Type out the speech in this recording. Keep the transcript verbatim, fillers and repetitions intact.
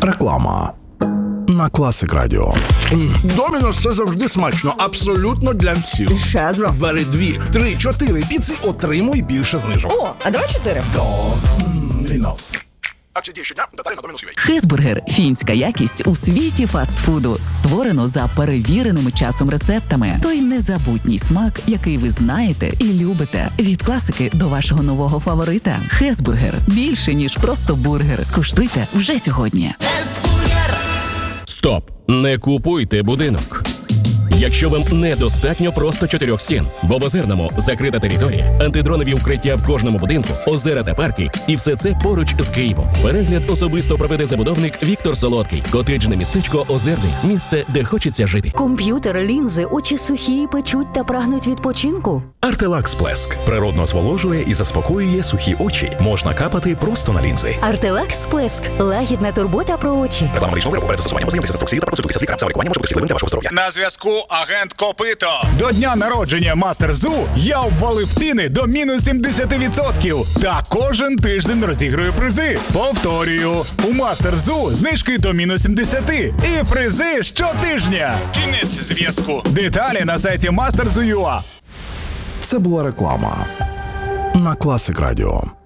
Реклама на Класик Радіо. Домінос – це завжди смачно, абсолютно для всіх. Щедро. Бери дві, три, чотири піци, отримуй більше знижок. О, а давай чотири. Домінос. Акції діє щодня, деталі на Домінос.ua. Хесбургер – фінська якість у світі фастфуду. Створено за перевіреними часом рецептами. Той незабутній смак, який ви знаєте і любите. Від класики до вашого нового фаворита. Хесбургер – більше, ніж просто бургер. Скуштуйте вже сьогодні. Стоп! Не купуйте будинок. Якщо вам недостатньо просто чотирьох стін, бо в Озерному закрита територія, антидронові укриття в кожному будинку, озера та парки, і все це поруч з Києвом. Перегляд особисто проведе забудовник Віктор Солодкий. Котеджне містечко Озерний. Місце, де хочеться жити. Комп'ютер, лінзи, очі сухі, печуть та прагнуть відпочинку. Артелакс Плеск природно зволожує і заспокоює сухі очі. Можна капати просто на лінзи. Артелакс Сплеск – лагідна турбота про очі. Реклама медичного виробу перед застосуванням познайомтеся з інструкцією та проконсультуйтеся з лікарем. Саме лікування може бути шкідливим для вашого здоров'я. На зв'язку агент Копито. До дня народження Мастер Зу я обвалив ціни до мінус сімдесят відсотків. Та кожен тиждень розіграю призи. Повторюю, у Мастер Зу знижки до мінус сімдесят. І призи щотижня. Кінець зв'язку. Деталі на сайті мастер зу крапка ю а. Це була реклама на Класик Радіо.